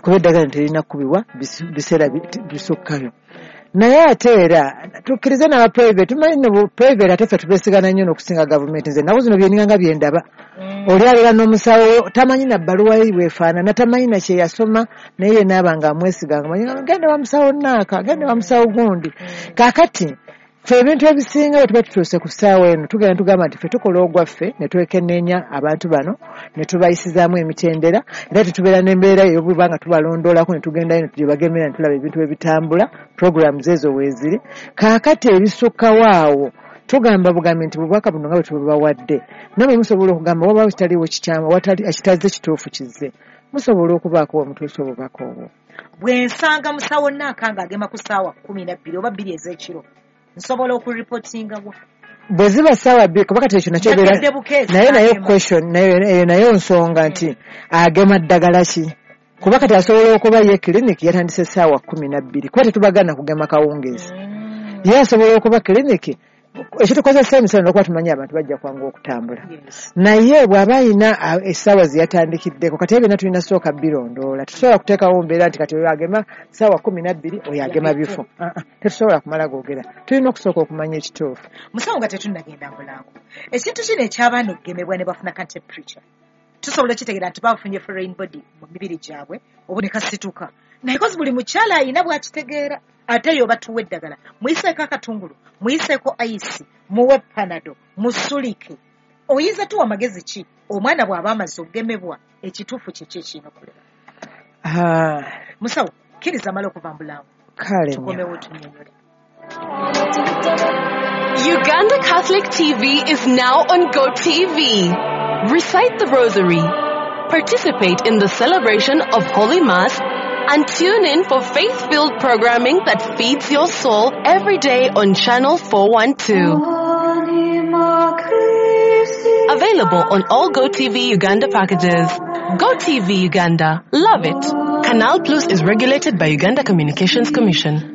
kuba eddagala terina kubibwa biseera bisukkayo. Naye ate era tukkirize n'aba private, tumanyi ne private ate ffe tubeesigana nnyo n'okusinga gavumenti. Nze ennaku zino byeninganga bye ndaba. Oli abeera n'omusawo tamanyi na bbaluwa ye bwefaanana, tamanyi na kye yasoma, naye ye naaba nga amwesiganga, manyi genda wa musawo naaka, genda wa musawo gundi. Kaakati ffe ebintu ebisinga bwe tuba tutuuse ku ssaawa eno tugenda tugamba nti ffe tukola ogwaffe ne twekenneenya abantu bano ne tubayisizaamu emitendera, era tetubeera n'embeera ey'obuba nga tubalondoolako ne tugendayo ne tubagemera ne tulaba ebintu ebitambula, programs ezo weeziri. Kaakati ebisukkawo awo tugamba bugambi nti bubaka buno nga bwe tububawadde, namwe musobola okugamba wabaawo kitaliwo kikyamu, ekitaze kituufu kizze, musobola okubaako omutuusa obubaka obwo. Bwe nsanga musawo naaka ng'agema ku ssaawa 12 oba 2 ez'ekiro, nsobola okuripotinga bwa bwe ziba ssaawa 2 kuba kati ekyo nakyo naye question nayo nsonga nti agema ddagala ki, kuba kati asobola okuba ye clinic yatandise ssaawa 12 kuba tetubagana kugema kawungeezi. Ye asobola okuba clinic ekitukozesa emisano okuba tumanyi abantu bajja kwangu okutambula. Naye bw'aba ayina essaawa ze yatandikiddeko, kati ebina tulina sooka birondoola. Tusobola kuteekawo mbeera nti kati oyo agema ssaawa 12 oyo agema bifo. Tetusobola kumala googera, tulina okusooka okumanya ekituufu. Musawo nga tetunnagenda mulango, ekintu kino eky'abaana okugemebwa ne bafuna kante preacher, tusobola okitegeera nti bafunye foreign body mu mibiri gyabwe obu ne kasituka. Naye kozi buli mukyala ayina bw'akitegeera. Ate yo batuwa eddagala, muyiseeko akatungulu, muyiseeko ayisi, muwe panado, musulike. Oyinza tuwa magezi ki omwana bw'aba amaze okugemebwa ekituufu kiki ekinokolera? Musawo kkiriza mala okuva mbulango, tukomewo tunyonyole. Uganda Catholic TV is now on GoTV. Recite the Rosary, participate in the celebration of Holy Mass, and tune in for faith-filled programming that feeds your soul every day on Channel 412. Available on all GoTV Uganda packages. GoTV Uganda. Love it. Canal Plus is regulated by Uganda Communications Commission.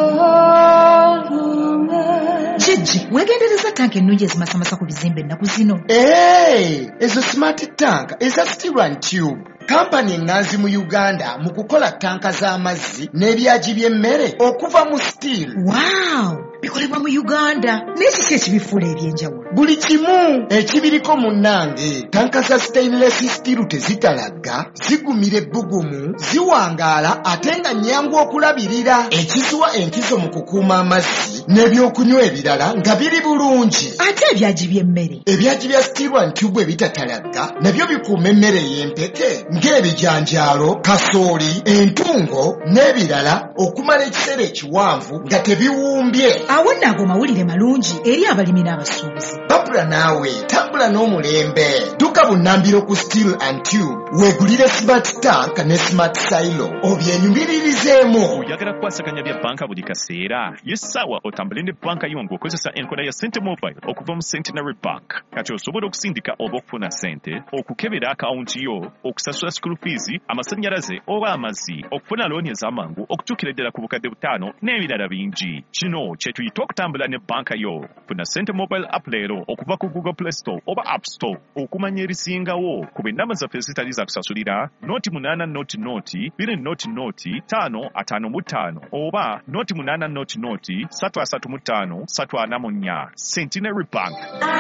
Jiji, wegendereza tank ennungi ezimasamasa ku bizimbe ennaku zino. Ezo smart tank eza Steel and Tube. Kampani enganzi mu Uganda mu kukola tanka z'amazzi n'ebyagi by'emmere okuva mu steel. Wow! Bikolebwa mu Uganda. N'ekiki ekibifuula ebyenjawulo? Buli kimu ekibiriko munnange. Tanka za stainless steel tezitalagga, zigumira ebbugumu, ziwangaala ate nga nnyangu okulabirira. Ekiziwa enkizo mu kukuuma amazzi n'ebyokunywa ebirala nga biri bulungi. Ate ebyagi by'emmere? Ebyagi bya Steel and Tube ebitatalagga nabyo bikuuma emmere y'empeke ng'ebijanjaalo, kasooli, entungo n'ebirala okumala ekiseera ekiwanvu nga tebiwumbye. Awo naago mawulire malungi eri abalimi n'abasuubuzi. Babula naawe tambula n'omulembe. Dduka bunnambiro ku Steel and Tube weegulire smart tank ne smart silo obyenyumirizeemu. Oyagala kukwasaganya bya banka buli kaseera? Yessaawa otambule ne banka yo ng'okozesa enkola ya Sente Mobile okuva mu Centenary Bank. Kati osobola okusindika oba okufuna sente, okukebera akawunti yo, okusasula school fees, amasannyalaze oba amazzi, okufuna looni ez'amangu okutuukira ddala ku bukadde 5 n'ebirala bingi. Kino kye tuyita okutambula ne banka yo. Funa Sente Mobile app leero okuva ku Google Play Store oba App Store okumanya erisingawo ku b'ennamba zaffe ezitali za kusasulira noti 8 noti 2 noti 555 oba noti 8 noti 335 344. Centenary Bank.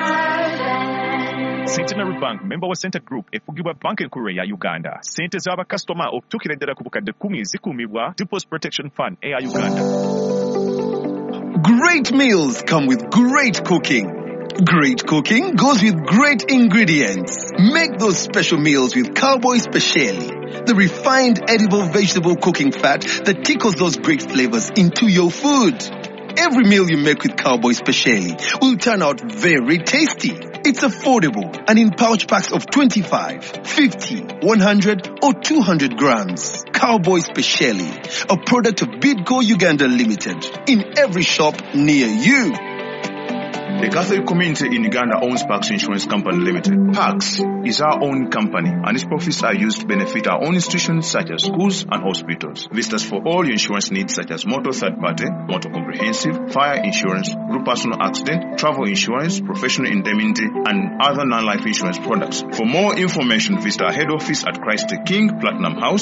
Centenary Bank, member wa Center Group, efugibwa bank enkulu ya Uganda. Sente z'aba customer okutuukira ddala ku bukadde 10 zikuumibwa Deposit Protection Fund eya Uganda. Great meals come with great cooking. Great cooking goes with great ingredients. Make those special meals with Cowboy Speciale, the refined edible vegetable cooking fat that tickles those great flavors into your food. Every meal you make with Cowboy Speciale will turn out very tasty. It's affordable and in pouch packs of 25, 50, 100 or 200 grams. Cowboy Speciale, a product of Bidco Uganda Limited, in every shop near you. The Catholic community in Uganda owns Pax Insurance Company Limited. Pax is our own company and its profits are used to benefit our own institutions such as schools and hospitals. Visit us for all your insurance needs such as motor third party, motor comprehensive, fire insurance, group personal accident, travel insurance, professional indemnity and other non-life insurance products. For more information, visit our head office at Christ the King, Platinum House,